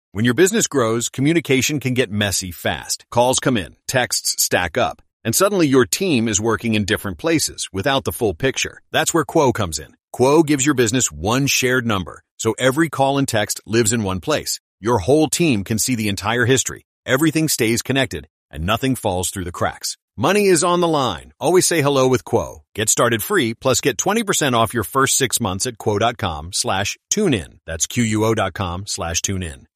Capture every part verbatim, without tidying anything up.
When your business grows, communication can get messy fast. Calls come in, texts stack up, and suddenly your team is working in different places without the full picture. That's where Quo comes in. Quo gives your business one shared number, so every call and text lives in one place. Your whole team can see the entire history. Everything stays connected, and nothing falls through the cracks. Money is on the line. Always say hello with Quo. Get started free, plus get twenty percent off your first six months at quo.com slash tune in. That's Q-U-O dot com slash tune in.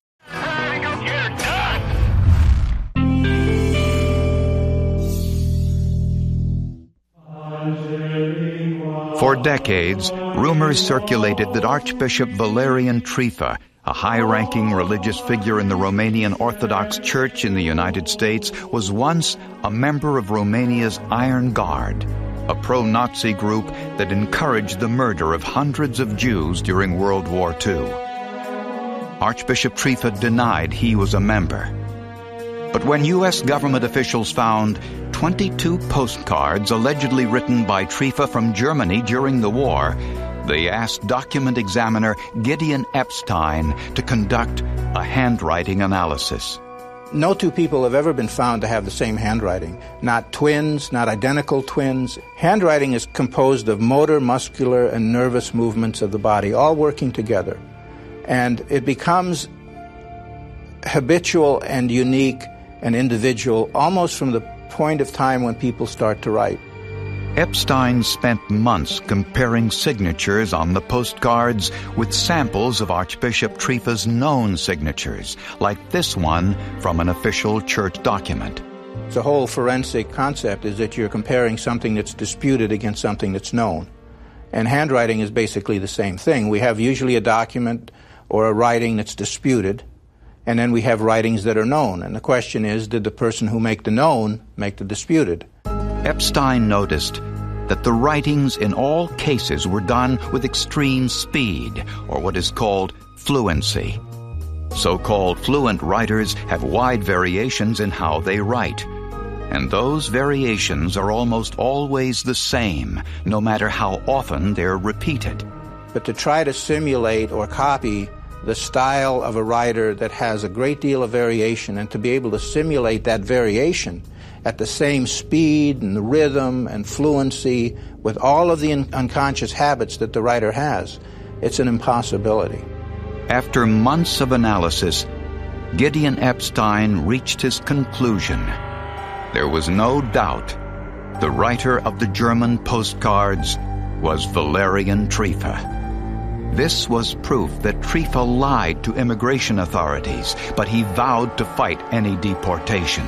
For decades, rumors circulated that Archbishop Valerian Trifa, a high-ranking religious figure in the Romanian Orthodox Church in the United States, was once a member of Romania's Iron Guard, a pro-Nazi group that encouraged the murder of hundreds of Jews during World War Two. Archbishop Trifa denied he was a member. But when U S government officials found twenty-two postcards allegedly written by Trifa from Germany during the war, they asked document examiner Gideon Epstein to conduct a handwriting analysis. No two people have ever been found to have the same handwriting. Not twins, not identical twins. Handwriting is composed of motor, muscular, and nervous movements of the body, all working together. And it becomes habitual and unique and individual almost from the point of time when people start to write. Epstein spent months comparing signatures on the postcards with samples of Archbishop Trifa's known signatures, like this one from an official church document. The whole forensic concept is that you're comparing something that's disputed against something that's known. And handwriting is basically the same thing. We have usually a document or a writing that's disputed, and then we have writings that are known. And the question is, did the person who make the known make the disputed? Epstein noticed that the writings in all cases were done with extreme speed, or what is called fluency. So-called fluent writers have wide variations in how they write, and those variations are almost always the same, no matter how often they're repeated. But to try to simulate or copy the style of a writer that has a great deal of variation, and to be able to simulate that variation at the same speed and the rhythm and fluency with all of the un- unconscious habits that the writer has, it's an impossibility. After months of analysis, Gideon Epstein reached his conclusion. There was no doubt the writer of the German postcards was Valerian Trifa. This was proof that Trifa lied to immigration authorities, but he vowed to fight any deportation.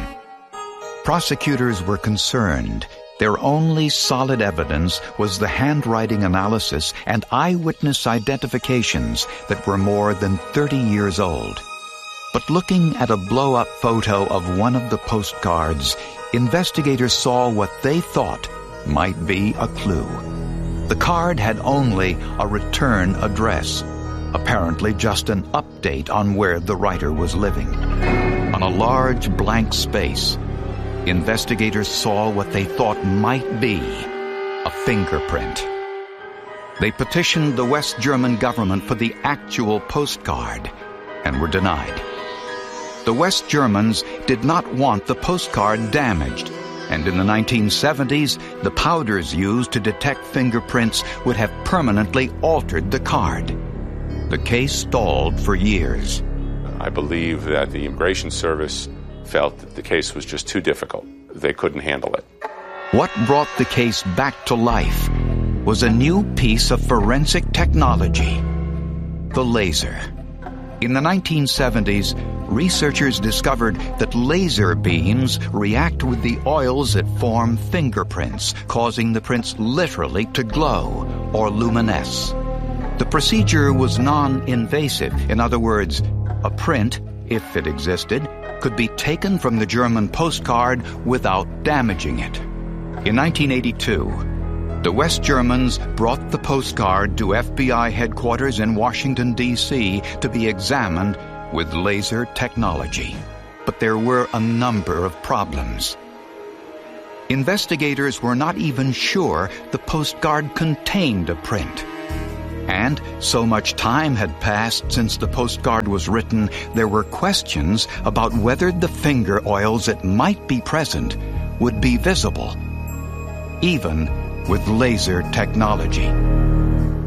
Prosecutors were concerned. Their only solid evidence was the handwriting analysis and eyewitness identifications that were more than thirty years old. But looking at a blow-up photo of one of the postcards, investigators saw what they thought might be a clue. The card had only a return address, apparently just an update on where the writer was living. On a large blank space, investigators saw what they thought might be a fingerprint. They petitioned the West German government for the actual postcard and were denied. The West Germans did not want the postcard damaged, and in the nineteen seventies, the powders used to detect fingerprints would have permanently altered the card. The case stalled for years. I believe that the Immigration Service felt that the case was just too difficult. They couldn't handle it. What brought the case back to life was a new piece of forensic technology, the laser. In the nineteen seventies, researchers discovered that laser beams react with the oils that form fingerprints, causing the prints literally to glow or luminesce. The procedure was non-invasive. In other words, a print, if it existed, could be taken from the German postcard without damaging it. In nineteen eighty-two, the West Germans brought the postcard to F B I headquarters in Washington, D C to be examined with laser technology. But there were a number of problems. Investigators were not even sure the postcard contained a print. And so much time had passed since the postcard was written, there were questions about whether the finger oils that might be present would be visible, even with laser technology.